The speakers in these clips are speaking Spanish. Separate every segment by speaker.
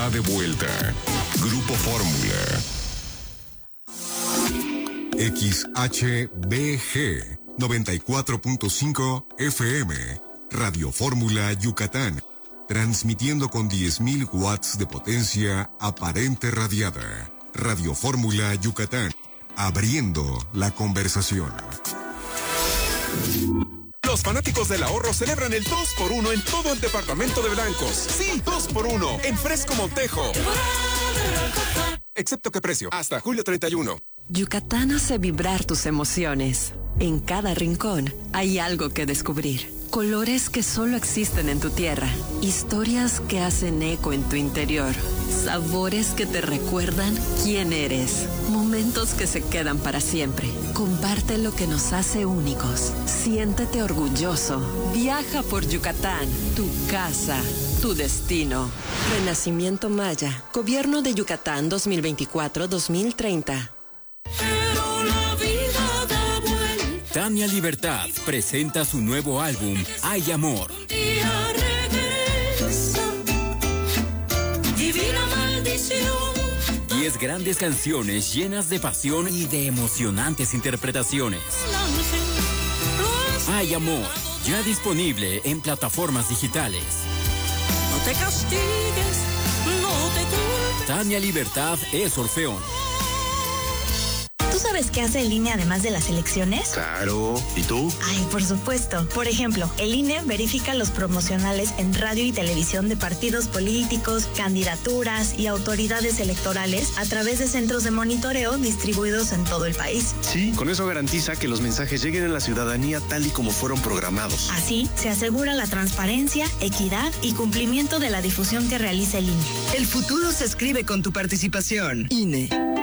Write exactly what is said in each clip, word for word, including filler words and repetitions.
Speaker 1: está de vuelta. Grupo Fórmula. X H B G noventa y cuatro punto cinco F M. Radio Fórmula Yucatán. Transmitiendo con diez mil watts de potencia aparente radiada. Radio Fórmula Yucatán. Abriendo la conversación.
Speaker 2: Los fanáticos del ahorro celebran el dos por uno en todo el departamento de Blancos. Sí, dos por uno en Fresco Montejo. Excepto que precio, hasta julio treinta y uno.
Speaker 3: Yucatán hace vibrar tus emociones. En cada rincón hay algo que descubrir. Colores que solo existen en tu tierra. Historias que hacen eco en tu interior. Sabores que te recuerdan quién eres. Momentos que se quedan para siempre. Comparte lo que nos hace únicos. Siéntete orgulloso. Viaja por Yucatán. Tu casa. Tu destino. Renacimiento Maya. Gobierno de Yucatán dos mil veinticuatro a dos mil treinta.
Speaker 4: Tania Libertad presenta su nuevo álbum, Hay Amor. Diez grandes canciones llenas de pasión y de emocionantes interpretaciones. Hay Amor, ya disponible en plataformas digitales.
Speaker 5: No te castigues, no te culpes.
Speaker 4: Tania Libertad es Orfeón.
Speaker 6: ¿Tú sabes qué hace el I N E además de las elecciones?
Speaker 7: Claro. ¿Y tú?
Speaker 6: Ay, por supuesto. Por ejemplo, el I N E verifica los promocionales en radio y televisión de partidos políticos, candidaturas y autoridades electorales a través de centros de monitoreo distribuidos en todo el país.
Speaker 7: Sí, con eso garantiza que los mensajes lleguen a la ciudadanía tal y como fueron programados.
Speaker 6: Así, se asegura la transparencia, equidad y cumplimiento de la difusión que realiza el I N E.
Speaker 8: El futuro se escribe con tu participación. I N E.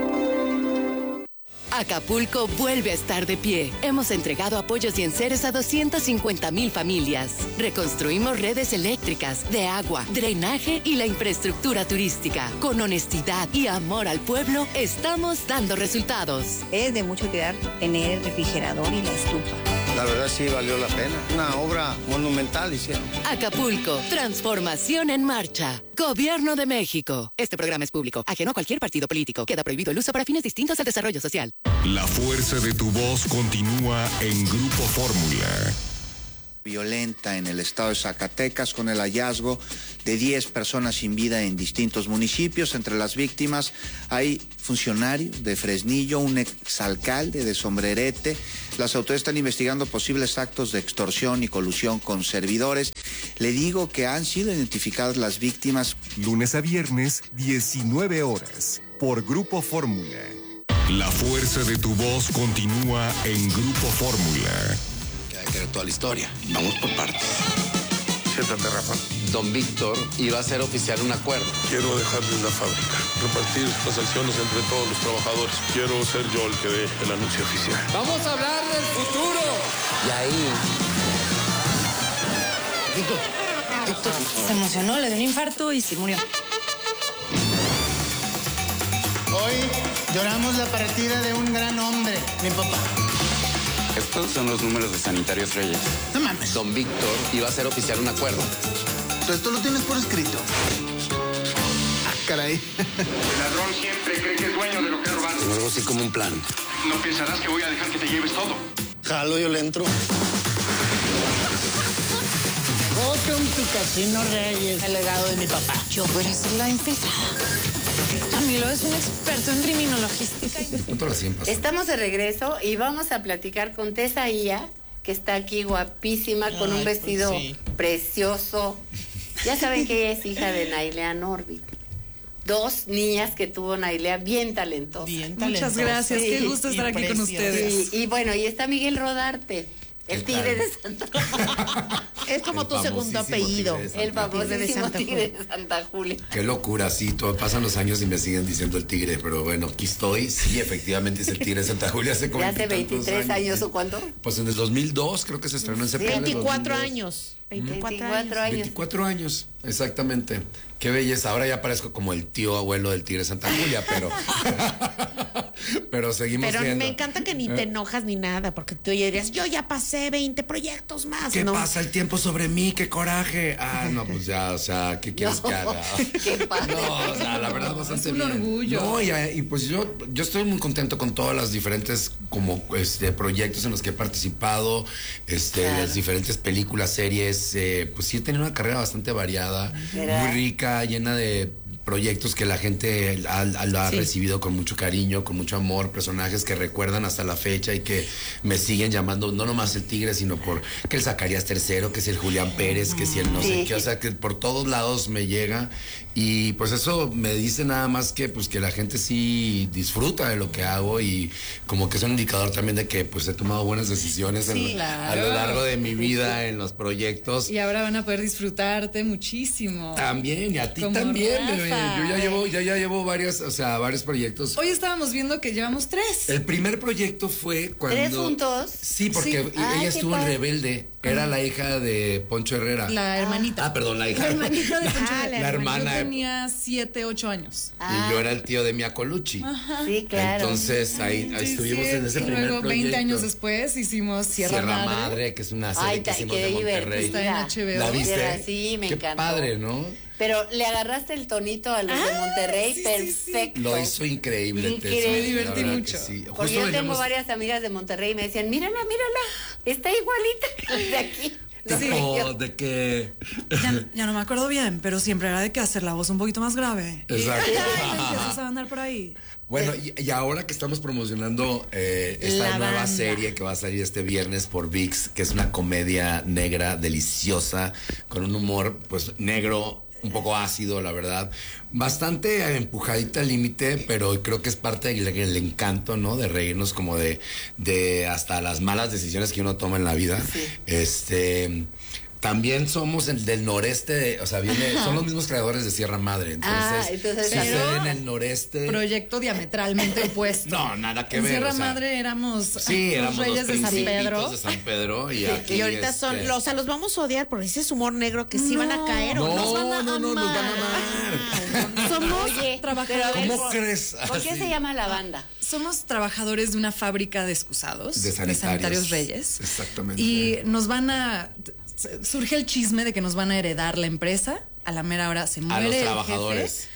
Speaker 9: Acapulco vuelve a estar de pie. Hemos entregado apoyos y enseres a doscientas cincuenta mil familias. Reconstruimos redes eléctricas, de agua, drenaje y la infraestructura turística. Con honestidad y amor al pueblo, estamos dando resultados.
Speaker 10: Es de mucho cuidar tener refrigerador y la estufa.
Speaker 11: La verdad sí valió la pena. Una obra monumental hicieron.
Speaker 9: Acapulco, transformación en marcha. Gobierno de México. Este programa es público, ajeno a cualquier partido político. Queda prohibido el uso para fines distintos al desarrollo social.
Speaker 1: La fuerza de tu voz continúa en Grupo Fórmula.
Speaker 11: Violenta en el estado de Zacatecas con el hallazgo de diez personas sin vida en distintos municipios. Entre las víctimas hay funcionarios de Fresnillo, un exalcalde de Sombrerete. Las autoridades están investigando posibles actos de extorsión y colusión con servidores. Le digo que han sido identificadas las víctimas.
Speaker 1: Lunes a viernes, diecinueve horas, por Grupo Fórmula. La fuerza de tu voz continúa en Grupo Fórmula.
Speaker 12: Hay que ver toda la historia. Vamos por partes.
Speaker 13: Siéntate, Rafa.
Speaker 12: Don Víctor iba a hacer oficial un acuerdo.
Speaker 13: Quiero dejarles la fábrica, repartir las acciones entre todos los trabajadores. Quiero ser yo el que dé el anuncio oficial.
Speaker 12: Vamos a hablar del futuro. Y ahí...
Speaker 10: Víctor, Víctor se emocionó, le dio un infarto y se murió.
Speaker 14: Hoy lloramos la partida de un gran hombre, mi papá.
Speaker 12: Estos son los números de Sanitarios Reyes.
Speaker 14: No mames.
Speaker 12: Don Víctor iba a hacer oficial un acuerdo.
Speaker 14: Esto lo tienes por escrito. Ah, caray.
Speaker 15: El ladrón siempre cree que es dueño de lo que ha robado.
Speaker 12: Algo así como un plan.
Speaker 15: No pensarás que voy a dejar que te lleves todo.
Speaker 11: Jalo, yo le entro.
Speaker 14: Welcome to Casino Reyes. El legado de mi papá.
Speaker 10: Yo voy a ser la infiltrada. Camilo es un experto en criminologística.
Speaker 16: Estamos de regreso y vamos a platicar con Tessa Ia, que está aquí guapísima, con Ay, un vestido pues sí. precioso. Ya saben que ella es hija de Nailea Norbit. Dos niñas que tuvo Nailea bien talentosas.
Speaker 10: Bien talentosas. Muchas gracias, sí. Qué gusto estar aquí con ustedes.
Speaker 16: Y, y bueno, y está Miguel Rodarte, el tigre de Santa Julia.
Speaker 10: Es como tu segundo apellido.
Speaker 16: El famosísimo tigre de Santa Julia.
Speaker 17: Qué locura, sí, todo, pasan los años y me siguen diciendo el tigre, pero bueno, aquí estoy, sí, efectivamente es el tigre de Santa Julia. Hace, como
Speaker 16: hace veintitrés años, años, ¿o cuánto?
Speaker 17: Pues en el dos mil dos, creo que se estrenó en septiembre.
Speaker 10: veinticuatro años.
Speaker 16: veinticuatro años.
Speaker 17: veinticuatro años, exactamente. Qué belleza, ahora ya parezco como el tío abuelo del tigre de Santa Julia, pero... pero seguimos
Speaker 18: Pero
Speaker 17: siendo.
Speaker 18: me encanta que ni te enojas ni nada, porque tú ya dirías, yo ya pasé veinte proyectos más.
Speaker 17: ¿Qué
Speaker 18: ¿no?
Speaker 17: pasa el tiempo sobre mí? ¡Qué coraje! Ah, no, pues ya, o sea, ¿qué quieres
Speaker 16: No,
Speaker 17: que haga?
Speaker 16: qué padre.
Speaker 17: No, o sea, la verdad, bastante
Speaker 10: es un
Speaker 17: bien.
Speaker 10: orgullo.
Speaker 17: No, y, y pues yo, yo estoy muy contento con todas las diferentes como este proyectos en los que he participado, este,
Speaker 16: Claro.
Speaker 17: las diferentes películas, series, eh, pues sí he tenido una carrera bastante variada,
Speaker 16: ¿verdad?
Speaker 17: muy rica, llena de proyectos que la gente ha, ha- lo ha
Speaker 18: Sí.
Speaker 17: recibido con mucho cariño, con mucho amor, personajes que recuerdan hasta la fecha y que me siguen llamando, no nomás el Tigre, sino por que el Zacarías tercero, que es el Julián Pérez, que si el no sé
Speaker 16: Sí.
Speaker 17: qué, o sea, que por todos lados me llega y pues eso me dice nada más que pues que la gente sí disfruta de lo que hago y como que es un indicador también de que pues he tomado buenas decisiones en-
Speaker 10: Sí,
Speaker 17: a lo
Speaker 10: claro.
Speaker 17: largo de mi vida en los proyectos.
Speaker 10: Y ahora van a poder disfrutarte muchísimo.
Speaker 17: También, y a ti
Speaker 10: Como
Speaker 17: también,
Speaker 10: Rafa.
Speaker 17: bebé. Yo ya llevo, ya, ya llevo varias, o sea, varios proyectos.
Speaker 10: Hoy estábamos viendo que llevamos tres.
Speaker 17: El primer proyecto fue cuando.
Speaker 16: ¿Tres juntos?
Speaker 17: Sí, porque
Speaker 10: Sí.
Speaker 17: ella
Speaker 16: Ay, qué
Speaker 17: estuvo en
Speaker 16: padre.
Speaker 17: Rebelde. Era la hija de Poncho Herrera.
Speaker 10: La hermanita.
Speaker 17: Ah, perdón, la hija.
Speaker 10: La hermanita de Poncho
Speaker 18: Ah,
Speaker 10: Herrera.
Speaker 17: la hermana.
Speaker 10: Yo tenía siete, ocho años.
Speaker 16: Ah.
Speaker 17: Y yo era el tío de Mia Colucci.
Speaker 16: Sí, claro.
Speaker 17: Entonces ahí, ahí
Speaker 10: Sí,
Speaker 17: estuvimos
Speaker 10: sí.
Speaker 17: en ese
Speaker 10: Y
Speaker 17: primer
Speaker 10: luego,
Speaker 17: proyecto.
Speaker 10: veinte años después, hicimos Sierra,
Speaker 17: Sierra
Speaker 10: Madre.
Speaker 17: Madre, que es una serie
Speaker 16: Ay,
Speaker 17: que
Speaker 16: ta-
Speaker 17: hicimos
Speaker 16: qué
Speaker 17: de Monterrey.
Speaker 16: divertida.
Speaker 10: Está en H B O.
Speaker 17: ¿La viste?
Speaker 16: Sierra, sí, me
Speaker 17: Qué
Speaker 16: encantó.
Speaker 17: padre, ¿no?
Speaker 16: Pero le agarraste el tonito a los de Monterrey,
Speaker 10: sí, sí, sí.
Speaker 16: perfecto.
Speaker 17: Lo hizo increíble.
Speaker 16: Increíble.
Speaker 17: Tessa,
Speaker 16: Me
Speaker 17: la
Speaker 10: divertí
Speaker 17: verdad que
Speaker 10: mucho.
Speaker 17: sí.
Speaker 16: Porque
Speaker 17: Justo
Speaker 16: yo tengo
Speaker 17: veníamos-
Speaker 16: varias amigas de Monterrey y me decían, mírala, mírala, está igualita que las de aquí. No sé
Speaker 17: tipo
Speaker 16: yo.
Speaker 17: de que.
Speaker 19: Ya, ya no me acuerdo bien, pero siempre era de que hacer la voz un poquito más grave.
Speaker 17: Exacto.
Speaker 19: Ay, me empiezas a andar por ahí.
Speaker 17: Bueno, y, y ahora que estamos promocionando eh, esta
Speaker 18: La
Speaker 17: nueva
Speaker 18: banda.
Speaker 17: serie que va a salir este viernes por ViX, que es una comedia negra deliciosa, con un humor pues negro, un poco ácido, la verdad. Bastante empujadita al límite, pero creo que es parte del, del encanto, ¿no? De reírnos como de, de hasta las malas decisiones que uno toma en la vida.
Speaker 16: Sí.
Speaker 17: Este... También somos el del noreste, de- o sea, viene, son los mismos creadores de Sierra Madre. Entonces,
Speaker 16: Ah, entonces,
Speaker 17: sucede
Speaker 10: pero-
Speaker 17: en el noreste.
Speaker 10: Proyecto diametralmente opuesto.
Speaker 17: No, nada que
Speaker 10: en
Speaker 17: ver.
Speaker 10: Sierra
Speaker 17: o sea,
Speaker 10: Madre éramos
Speaker 17: Sí,
Speaker 10: los
Speaker 17: éramos
Speaker 10: reyes
Speaker 17: los
Speaker 10: de San
Speaker 17: principitos
Speaker 10: Pedro.
Speaker 17: de San Pedro y aquí
Speaker 18: Y ahorita
Speaker 17: este,
Speaker 18: son, los, o sea, los vamos a odiar por ese es humor negro que sí van a caer
Speaker 17: No,
Speaker 18: o no.
Speaker 10: van a
Speaker 17: no, no, nos van a
Speaker 10: amar.
Speaker 17: amar.
Speaker 10: Somos
Speaker 16: Oye,
Speaker 10: trabajadores.
Speaker 16: pero a ver,
Speaker 17: ¿Cómo
Speaker 16: ¿por-
Speaker 17: crees?
Speaker 16: ¿Por qué
Speaker 17: Así.
Speaker 16: se llama la banda?
Speaker 10: Somos trabajadores de una fábrica de excusados.
Speaker 17: De sanitarios.
Speaker 10: Reyes.
Speaker 17: Exactamente.
Speaker 10: Y nos van a... Surge el chisme de que nos van a heredar la empresa. A la mera hora se
Speaker 17: A
Speaker 10: muere
Speaker 17: los
Speaker 10: el
Speaker 17: trabajadores.
Speaker 10: jefe.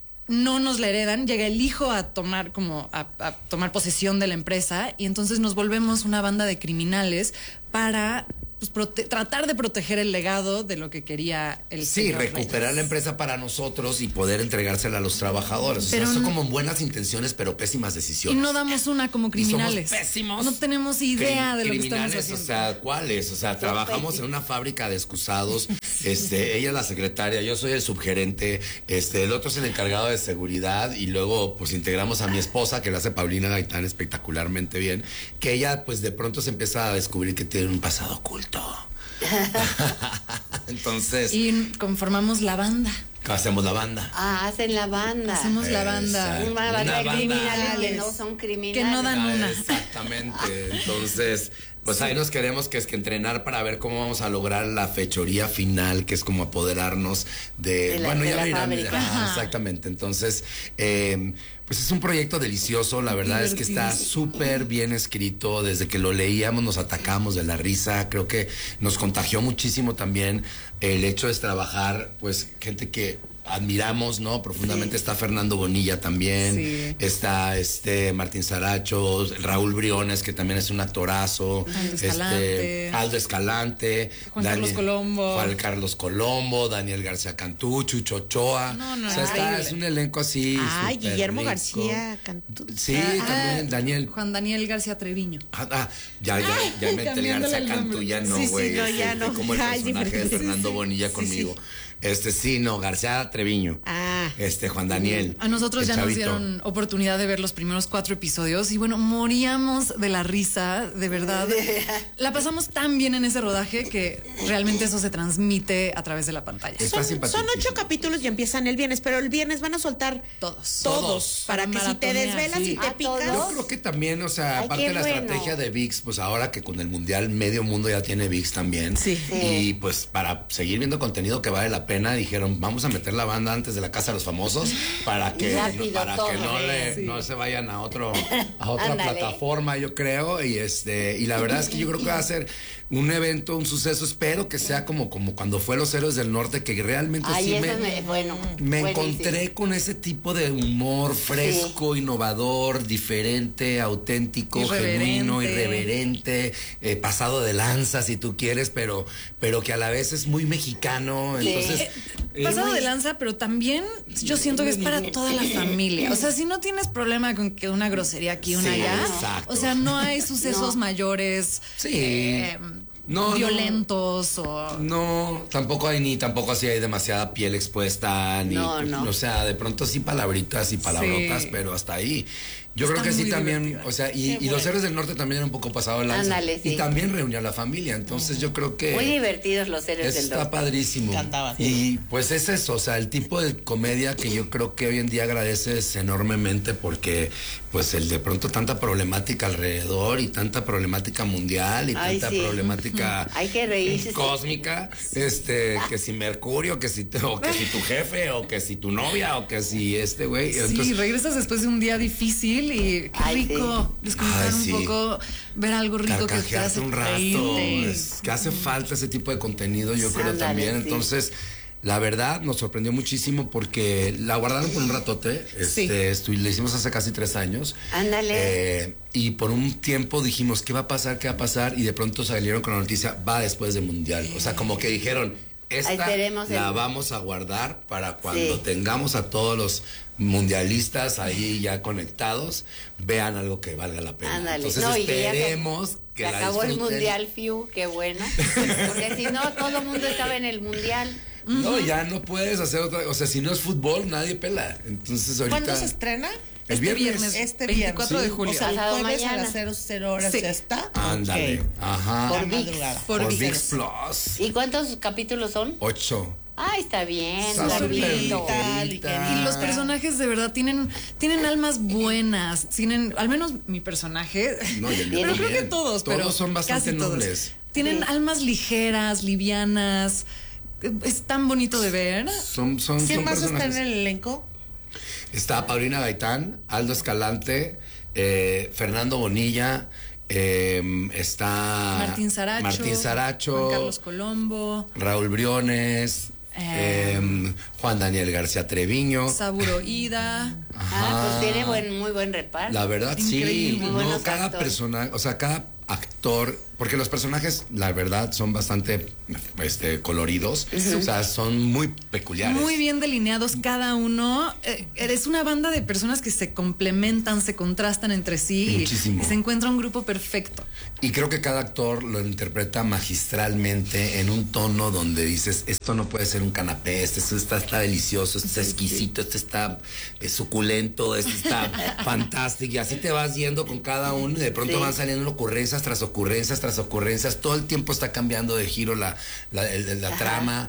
Speaker 10: No nos la heredan, llega el hijo a tomar como a, a tomar posesión de la empresa y entonces nos volvemos una banda de criminales para pues, prote- tratar de proteger el legado de lo que quería el
Speaker 17: Sí,
Speaker 10: señor
Speaker 17: recuperar
Speaker 10: Reyes.
Speaker 17: la empresa para nosotros y poder entregársela a los trabajadores. O sea,
Speaker 10: Pero
Speaker 17: son
Speaker 10: no-
Speaker 17: como buenas intenciones, pero pésimas
Speaker 10: Y
Speaker 17: decisiones.
Speaker 10: no damos una como criminales.
Speaker 17: somos pésimos.
Speaker 10: No tenemos idea
Speaker 17: Cri-
Speaker 10: de lo que estamos
Speaker 17: criminales,
Speaker 10: haciendo.
Speaker 17: O sea, ¿cuáles? O sea, trabajamos en una fábrica de excusados. Este, ella es la secretaria, yo soy el subgerente, este, el otro es el encargado de seguridad y luego pues integramos a mi esposa que la hace Paulina Gaitán espectacularmente bien, que ella pues de pronto se empieza a descubrir que tiene un pasado oculto. Entonces,
Speaker 10: Y conformamos la banda.
Speaker 17: hacemos la banda.
Speaker 16: Ah, hacen la banda.
Speaker 10: Hacemos la banda.
Speaker 17: Exacto.
Speaker 16: Una banda
Speaker 17: Una
Speaker 16: de
Speaker 17: banda.
Speaker 16: criminales que no son criminales.
Speaker 10: Que no dan
Speaker 17: Ah,
Speaker 10: una.
Speaker 17: Exactamente. Entonces, pues ahí nos queremos que es que entrenar para ver cómo vamos a lograr la fechoría final, que es como apoderarnos de,
Speaker 16: De la-
Speaker 17: bueno,
Speaker 16: de
Speaker 17: ya
Speaker 16: la
Speaker 17: verán,
Speaker 16: fábrica.
Speaker 17: ajá,
Speaker 10: Ajá.
Speaker 17: exactamente. Entonces, eh, pues es un proyecto delicioso, la verdad es que está
Speaker 10: Divertidísimo.
Speaker 17: súper bien escrito, desde que lo leíamos nos atacamos de la risa, creo que nos contagió muchísimo también el hecho de trabajar, pues gente que admiramos, ¿no? Profundamente. Está Fernando Bonilla también,
Speaker 10: Sí.
Speaker 17: está este Martín Saracho, Raúl Briones, que también es un actorazo,
Speaker 10: Aldo
Speaker 17: este
Speaker 10: Escalante.
Speaker 17: Aldo Escalante,
Speaker 10: Juan Carlos Colombo.
Speaker 17: Juan Carlos Colombo, Daniel García Cantú, Chucho Ochoa.
Speaker 10: No, no,
Speaker 17: o sea, está,
Speaker 10: increíble.
Speaker 17: es un elenco así.
Speaker 18: Ay,
Speaker 17: súper
Speaker 18: Guillermo
Speaker 17: rico.
Speaker 18: García Cantú.
Speaker 17: Sí,
Speaker 10: Ah,
Speaker 17: también, Daniel.
Speaker 10: Juan Daniel García Treviño.
Speaker 17: Ah, ah, ya, ya, ya me enteré
Speaker 10: cambiándole
Speaker 17: García
Speaker 10: el
Speaker 17: Cantú,
Speaker 10: nombre.
Speaker 17: ya no,
Speaker 18: Sí, sí,
Speaker 17: güey.
Speaker 18: no,
Speaker 17: este,
Speaker 18: ya
Speaker 17: fue
Speaker 18: no.
Speaker 17: como el
Speaker 18: Ay,
Speaker 17: personaje de
Speaker 18: diferente.
Speaker 17: Fernando Bonilla
Speaker 18: Sí,
Speaker 17: conmigo.
Speaker 18: sí.
Speaker 17: Este, sí, no, García Treviño.
Speaker 18: Ah.
Speaker 17: Este, Juan Daniel.
Speaker 10: A nosotros
Speaker 17: el
Speaker 10: ya
Speaker 17: chavito.
Speaker 10: nos dieron oportunidad de ver los primeros cuatro episodios y bueno, moríamos de la risa, de verdad. La pasamos tan bien en ese rodaje que realmente eso se transmite a través de la pantalla.
Speaker 17: Está
Speaker 18: Son,
Speaker 17: simpaticísimo.
Speaker 18: son ocho capítulos y empiezan el viernes, pero el viernes van a soltar
Speaker 10: Todos.
Speaker 18: todos para
Speaker 10: Para
Speaker 18: que si te
Speaker 10: maratonear,
Speaker 18: desvelas
Speaker 17: sí.
Speaker 18: y te
Speaker 16: Ah,
Speaker 18: picas.
Speaker 16: ¿todos?
Speaker 17: Yo creo que también, o sea,
Speaker 16: Ay,
Speaker 17: aparte
Speaker 16: qué
Speaker 17: de la
Speaker 16: bueno.
Speaker 17: estrategia de ViX, pues ahora que con el Mundial medio mundo ya tiene ViX también.
Speaker 18: Sí.
Speaker 17: Y pues para seguir viendo contenido que vale la pena, dijeron, vamos a meter la banda antes de la Casa los famosos para que,
Speaker 16: Rápido,
Speaker 17: para
Speaker 16: todo,
Speaker 17: que no,
Speaker 16: ¿eh?
Speaker 17: le,
Speaker 16: Sí.
Speaker 17: no se vayan a otro a otra
Speaker 16: Ándale.
Speaker 17: plataforma, yo creo, y este y la verdad es que yo creo que va a ser un evento, un suceso, espero que sea como, como cuando fue Los Héroes del Norte, que realmente
Speaker 16: Ay,
Speaker 17: sí
Speaker 16: eso
Speaker 17: me,
Speaker 16: me, bueno,
Speaker 17: me
Speaker 16: buenísimo.
Speaker 17: encontré con ese tipo de humor fresco, innovador, diferente, auténtico,
Speaker 10: Irreverente.
Speaker 17: genuino, irreverente, eh, pasado de lanza si tú quieres, pero, pero que a la vez es muy mexicano,
Speaker 10: Sí.
Speaker 17: entonces...
Speaker 10: Eh,
Speaker 17: eh,
Speaker 10: Pasado
Speaker 17: muy-
Speaker 10: de lanza, pero también yo siento que es para toda la familia. O sea, si no tienes problema con que una grosería aquí, una
Speaker 17: Sí,
Speaker 10: allá,
Speaker 17: exacto.
Speaker 10: o sea, no hay sucesos
Speaker 17: No.
Speaker 10: mayores,
Speaker 17: Sí.
Speaker 10: eh,
Speaker 17: No, no.
Speaker 10: violentos o...
Speaker 17: No, tampoco hay ni tampoco así hay demasiada piel expuesta, ni,
Speaker 10: No, no.
Speaker 17: o sea, de pronto sí palabritas y palabrotas,
Speaker 10: Sí.
Speaker 17: pero hasta ahí. Yo
Speaker 10: Está
Speaker 17: creo que sí
Speaker 10: muy
Speaker 17: también,
Speaker 10: divertida.
Speaker 17: o sea, y,
Speaker 10: Qué
Speaker 17: y los
Speaker 10: bueno.
Speaker 17: Héroes del Norte también era un poco pasado de lanza.
Speaker 16: Ándale, sí.
Speaker 17: Y también reunió a la familia, entonces yo creo que...
Speaker 16: Muy divertidos los seres
Speaker 17: Eso
Speaker 16: del
Speaker 17: está
Speaker 16: norte.
Speaker 17: padrísimo.
Speaker 16: Cantaban.
Speaker 17: Y pues es eso, o sea, el tipo de comedia que yo creo que hoy en día agradeces enormemente porque pues el de pronto tanta problemática alrededor y tanta problemática mundial y
Speaker 16: Ay,
Speaker 17: tanta
Speaker 16: sí.
Speaker 17: problemática
Speaker 16: Hay que reírse.
Speaker 17: cósmica, este, que si Mercurio, que si, o que si tu jefe, o que si tu novia, o que si este güey.
Speaker 10: Sí,
Speaker 17: Entonces,
Speaker 10: regresas después de un día difícil y qué rico desconectar
Speaker 17: Ay,
Speaker 10: un
Speaker 17: sí.
Speaker 10: poco, ver algo rico que te
Speaker 17: carcajearte
Speaker 10: hace
Speaker 17: un rato,
Speaker 10: reírte.
Speaker 17: es que hace falta ese tipo de contenido, yo creo
Speaker 10: Ándale,
Speaker 17: también.
Speaker 10: sí.
Speaker 17: Entonces, la verdad nos sorprendió muchísimo porque la guardaron por un ratote, este, estu- le hicimos hace casi tres años.
Speaker 16: Ándale.
Speaker 17: Eh, y por un tiempo dijimos, ¿qué va a pasar? ¿Qué va a pasar? Y de pronto salieron con la noticia, va después del Mundial. O sea, como que dijeron, esta
Speaker 16: Esperemos
Speaker 17: la
Speaker 16: el-
Speaker 17: vamos a guardar para cuando
Speaker 16: Sí.
Speaker 17: tengamos a todos los mundialistas ahí ya conectados, vean algo que valga la pena.
Speaker 16: Ándale.
Speaker 17: Entonces
Speaker 16: No, y que ya se-
Speaker 17: esperemos que
Speaker 16: Se
Speaker 17: la
Speaker 16: acabó el
Speaker 17: disfruten.
Speaker 16: mundial, Fiu, qué bueno. Porque si no, todo el mundo estaba en el mundial.
Speaker 17: No, ya no puedes hacer otra, o sea, si no es fútbol, nadie pela. Entonces ahorita...
Speaker 18: ¿Cuándo se estrena?
Speaker 17: El
Speaker 18: Este
Speaker 17: viernes.
Speaker 18: viernes. Este
Speaker 10: veinticuatro de
Speaker 18: viernes.
Speaker 10: julio.
Speaker 18: O sea, el
Speaker 16: Pasado
Speaker 18: jueves a
Speaker 16: mañana.
Speaker 18: las cero cero horas
Speaker 10: Sí.
Speaker 18: ya está.
Speaker 17: Ándale,
Speaker 18: Ok.
Speaker 17: ajá.
Speaker 16: Por
Speaker 18: A
Speaker 16: ViX.
Speaker 18: madrugada.
Speaker 10: Por
Speaker 17: Por
Speaker 10: ViX.
Speaker 17: ViX Plus.
Speaker 16: ¿Y cuántos capítulos son?
Speaker 17: Ocho.
Speaker 16: Ah, está bien.
Speaker 17: Está
Speaker 16: está
Speaker 17: súper
Speaker 16: lindo.
Speaker 17: ligerita.
Speaker 10: Y los personajes de verdad tienen, tienen almas buenas, tienen, al menos mi personaje,
Speaker 17: No, y el mío
Speaker 10: pero creo
Speaker 17: también.
Speaker 10: que todos,
Speaker 17: Todos
Speaker 10: pero
Speaker 17: son bastante
Speaker 10: casi todos.
Speaker 17: nobles.
Speaker 10: Tienen almas ligeras, livianas, es tan bonito de ver.
Speaker 17: Son, son,
Speaker 18: ¿Quién
Speaker 17: son
Speaker 18: más está en
Speaker 17: personajes.
Speaker 18: el elenco?
Speaker 17: Está Paulina Gaitán, Aldo Escalante, eh, Fernando Bonilla, eh, está
Speaker 10: Martín Saracho,
Speaker 17: Martín Saracho,
Speaker 10: Juan Carlos Colombo,
Speaker 17: Raúl Briones,
Speaker 10: Eh,
Speaker 17: eh, Juan Daniel García Treviño.
Speaker 10: Saburo Ida.
Speaker 16: Ah, pues tiene buen, muy buen reparto.
Speaker 17: La verdad, sí.
Speaker 16: Increíble. Muy
Speaker 17: No,
Speaker 16: buenos
Speaker 17: cada
Speaker 16: actores.
Speaker 17: personaje, o sea, cada actor, porque los personajes, la verdad, son bastante este, coloridos.
Speaker 10: Ujú.
Speaker 17: O sea, son muy peculiares.
Speaker 10: Muy bien delineados cada uno. Eh, eres una banda de personas que se complementan, se contrastan entre sí y-
Speaker 17: Muchísimo.
Speaker 10: y se encuentra un grupo perfecto.
Speaker 17: Y creo que cada actor lo interpreta magistralmente en un tono donde dices, esto no puede ser un canapé, este, esto está, está delicioso, esto está exquisito, este está eh, suculento, este está fantástico. Y así te vas yendo con cada uno y de pronto
Speaker 16: Sí.
Speaker 17: van saliendo ocurrencias tras ocurrencias tras ocurrencias. Todo el tiempo está cambiando de giro la, la, el- la trama.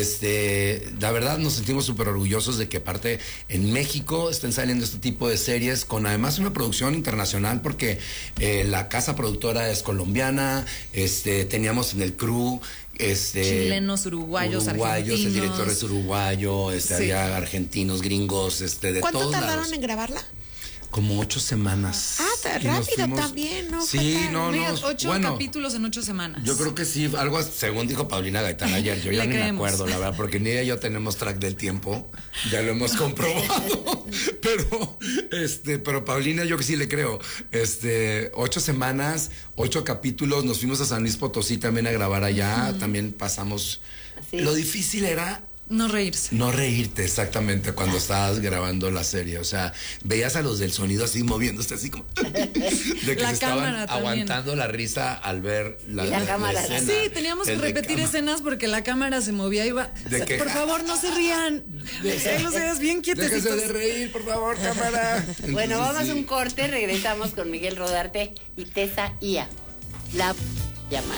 Speaker 17: Este, la verdad nos sentimos súper orgullosos de que aparte en México estén saliendo este tipo de series con además una producción internacional porque eh, la casa productora es colombiana, este, teníamos en el crew este
Speaker 10: Chilenos, uruguayos,
Speaker 17: uruguayos, el
Speaker 10: argentinos.
Speaker 17: director es uruguayo, este,
Speaker 10: Sí.
Speaker 17: había argentinos, gringos, este, de
Speaker 18: ¿Cuánto
Speaker 17: todos
Speaker 18: tardaron
Speaker 17: lados.
Speaker 18: en grabarla?
Speaker 17: Como ocho semanas.
Speaker 18: Ah, tan
Speaker 17: Y nos
Speaker 18: rápido
Speaker 17: fuimos-
Speaker 18: también, ¿no?
Speaker 17: Sí,
Speaker 18: Fue tan-
Speaker 17: no,
Speaker 10: Mira,
Speaker 17: no.
Speaker 10: ocho
Speaker 17: bueno,
Speaker 10: capítulos en ocho semanas.
Speaker 17: yo creo que sí, algo según dijo Paulina Gaitán ayer, yo ya
Speaker 10: Le
Speaker 17: ni me
Speaker 10: creemos.
Speaker 17: acuerdo, la verdad, porque ni ella y yo tenemos track del tiempo, ya lo hemos comprobado, pero, este, pero Paulina yo que sí le creo, este, ocho semanas, ocho capítulos, nos fuimos a San Luis Potosí también a grabar allá,
Speaker 10: Ujú.
Speaker 17: también pasamos,
Speaker 16: Sí.
Speaker 17: lo difícil era
Speaker 10: No reírse.
Speaker 17: no reírte exactamente cuando estabas grabando la serie. O sea, veías a los del sonido así moviéndose así como de que
Speaker 10: La
Speaker 17: se estaban
Speaker 10: cámara también.
Speaker 17: aguantando la risa al ver la,
Speaker 16: Y la cámara.
Speaker 17: escena.
Speaker 10: Sí, teníamos que
Speaker 17: El de
Speaker 10: repetir
Speaker 17: cama-
Speaker 10: escenas porque la cámara se movía y iba.
Speaker 17: De que-
Speaker 10: Por favor, no se rían. Ahí los veas bien quietecitos.
Speaker 17: Déjese de reír, por favor, cámara.
Speaker 16: Bueno,
Speaker 17: Entonces,
Speaker 16: vamos
Speaker 17: sí.
Speaker 16: a un corte, regresamos con Miguel Rodarte y Tessa Ia. La llamada.